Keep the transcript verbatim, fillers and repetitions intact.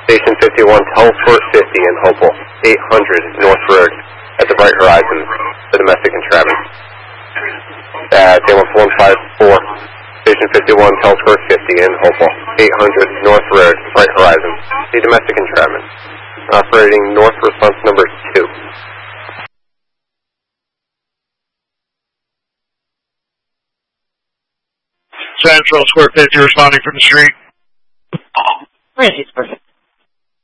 Station fifty-one, Telsport fifty in Hopewell, eight hundred North Road at the right horizon for domestic entrapment. Uh, J one five four, Station fifty-one, Telsport fifty in Hopewell, eight hundred North Road, right horizon, see domestic entrapment. Operating north response number two. Central Square fifty responding from the street. Randy's perfect.